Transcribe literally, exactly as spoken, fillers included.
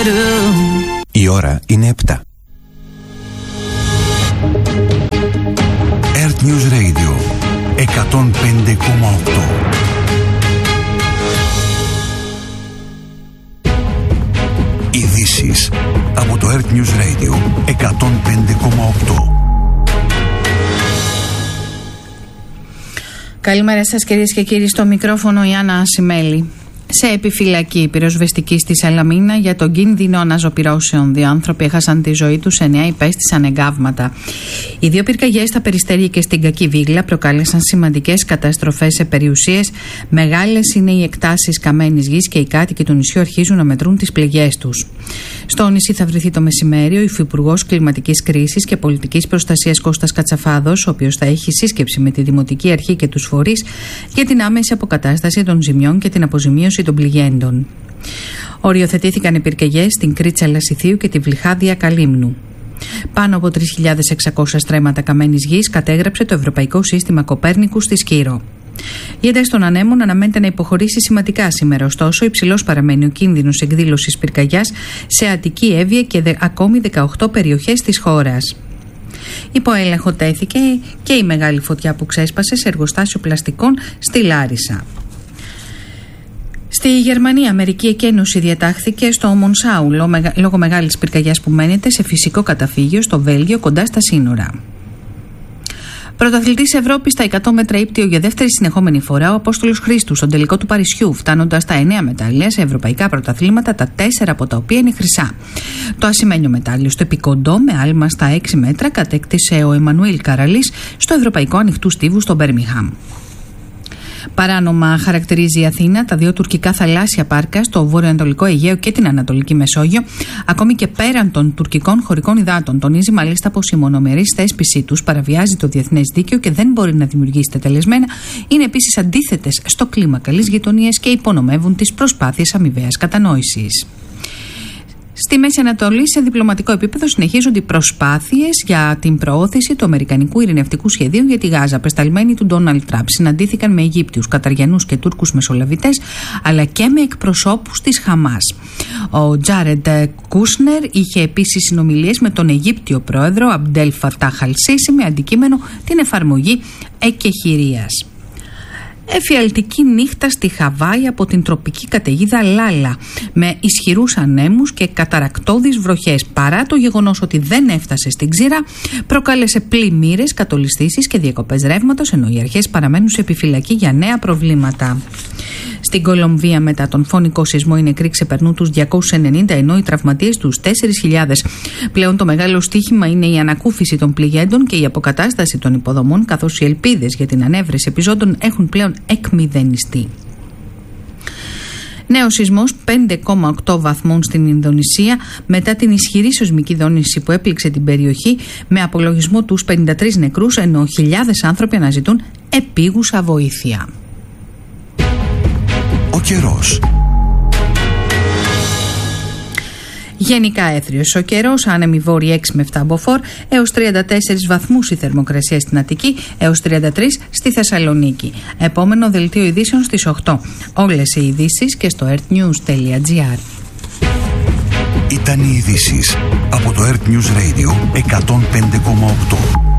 Η ώρα είναι επτά. Earth News Radio εκατόν πέντε κόμμα οκτώ. Ειδήσεις από το Earth News Radio εκατόν πέντε κόμμα οκτώ. Καλημέρα σας κυρίες και κύριοι, στο μικρόφωνο η Άννα Ασημέλη. Σε επιφυλακή πυροσβεστική στη Σαλαμίνα για τον κίνδυνο αναζωπυρώσεων. Δύο άνθρωποι έχασαν τη ζωή τους, εννέα υπέστησαν εγκάβματα. Οι δύο πυρκαγιές στα Περιστέρια και στην Κακιβίγλα προκάλεσαν σημαντικές καταστροφές σε περιουσίες. Μεγάλες είναι οι εκτάσεις καμένης γης και οι κάτοικοι του νησιού αρχίζουν να μετρούν τις πληγές τους. Στο νησί θα βρεθεί το μεσημέρι ο Υφυπουργός Κλιματικής Κρίσης και Πολιτικής Προστασίας Κώστας Κατσαφάδος, ο οποίος θα έχει σύσκεψη με τη Δημοτική Αρχή και τους φορείς για την άμεση αποκατάσταση των ζημιών και την αποζημίωση των πληγέντων. Οριοθετήθηκαν οι πυρκαγιές στην Κρίτσα Λασιθίου και τη Βλυχάδια Καλύμνου. Πάνω από τρεις χιλιάδες εξακόσια στρέμματα καμένης γης κατέγραψε το Ευρωπαϊκό Σύστημα Κοπέρνικου στη Σκύρο. Η ένταση των ανέμων αναμένεται να υποχωρήσει σημαντικά σήμερα, ωστόσο υψηλός παραμένει ο κίνδυνος εκδήλωσης πυρκαγιάς σε Αττική, Εύβοια και δε, ακόμη δεκαοκτώ περιοχές της χώρας. Υπό έλεγχο τέθηκε και η μεγάλη φωτιά που ξέσπασε σε εργοστάσιο πλαστικών στη Λάρισα. Στη Γερμανία, Αμερική Εκένωση διατάχθηκε στο Μονσάου λόγω μεγάλης πυρκαγιάς που μένεται σε φυσικό καταφύγιο στο Βέλγιο κοντά στα σύνορα. Πρωταθλητής Ευρώπης στα εκατό μέτρα ύπτιο για δεύτερη συνεχόμενη φορά ο Απόστολος Χρήστου στον τελικό του Παρισιού, φτάνοντας στα εννέα μετάλλια σε ευρωπαϊκά πρωταθλήματα, τα τέσσερα από τα οποία είναι χρυσά. Το ασημένιο μετάλλιο στο επικοντό με άλμα στα έξι μέτρα κατέκτησε ο Εμμανουήλ Καραλής στο Ευρωπαϊκό Ανοιχτού Στίβου στο Μπέρμιγχαμ. Παράνομα χαρακτηρίζει η Αθήνα τα δύο τουρκικά θαλάσσια πάρκα στο βορειοανατολικό Αιγαίο και την Ανατολική Μεσόγειο, ακόμη και πέραν των τουρκικών χωρικών υδάτων. Τονίζει μάλιστα πως η μονομερής θέσπισή τους παραβιάζει το διεθνές δίκαιο και δεν μπορεί να δημιουργήσει τετελεσμένα. Είναι επίσης αντίθετες στο κλίμα καλής γειτονίας και υπονομεύουν τις προσπάθειες αμοιβαίας κατανόησης. Στη Μέση Ανατολή, σε διπλωματικό επίπεδο, συνεχίζονται οι προσπάθειες για την προώθηση του αμερικανικού ειρηνευτικού σχεδίου για τη Γάζα. Απεσταλμένοι του Ντόναλντ Τραμπ συναντήθηκαν με Αιγύπτιους, Καταριανούς και Τούρκους μεσολαβητές, αλλά και με εκπροσώπους της Χαμάς. Ο Τζάρεντ Κούσνερ είχε επίσης συνομιλίες με τον Αιγύπτιο πρόεδρο Αμπντέλ Φατάχ Αλ Σίσι με αντικείμενο την εφαρμογή εκεχηρίας. Εφιαλτική νύχτα στη Χαβάη από την τροπική καταιγίδα Λάλα με ισχυρούς ανέμους και καταρακτώδεις βροχές. Παρά το γεγονός ότι δεν έφτασε στην ξηρά, προκάλεσε πλημμύρες, κατολιστήσεις και διακοπές ρεύματος, ενώ οι αρχές παραμένουν σε επιφυλακή για νέα προβλήματα. Στην Κολομβία, μετά τον φωνικό σεισμό, οι νεκροί ξεπερνούν τους διακόσιους ενενήντα, ενώ οι τραυματίες τους τέσσερις χιλιάδες. Πλέον το μεγάλο στοίχημα είναι η ανακούφιση των πληγέντων και η αποκατάσταση των υποδομών, καθώς οι ελπίδες για την ανέβρεση επιζώντων έχουν πλέον εκμηδενιστεί. Νέος σεισμός πέντε κόμμα οκτώ βαθμών στην Ινδονησία μετά την ισχυρή σεισμική δόνηση που έπληξε την περιοχή, με απολογισμό τους πενήντα τρεις νεκρούς, ενώ χιλιάδες άνθρωποι αναζητούν επίγουσα βοήθεια. Ο καιρός. Γενικά έθριος ο καιρός, άνεμοι βόρειοι έξι με επτά μποφόρ, έως τριάντα τέσσερις βαθμούς η θερμοκρασία στην Αττική, έως τριάντα τρεις στη Θεσσαλονίκη. Επόμενο δελτίο ειδήσεων στις οκτώ. Όλες οι ειδήσεις και στο earthnews τελεία gr. Ήταν οι ειδήσεις από το Earth News Radio εκατόν πέντε κόμμα οκτώ.